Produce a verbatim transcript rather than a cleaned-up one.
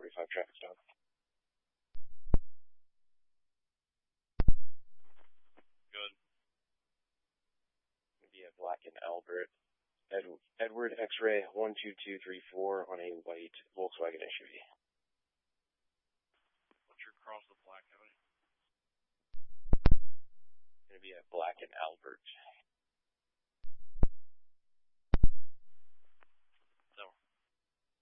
forty-five traffic stop. Good. Maybe a Black and Albert. Ed, Edward X-ray one two two three four on a white Volkswagen S U V. What's your cross the black, Cody? Gonna be a Black and Albert.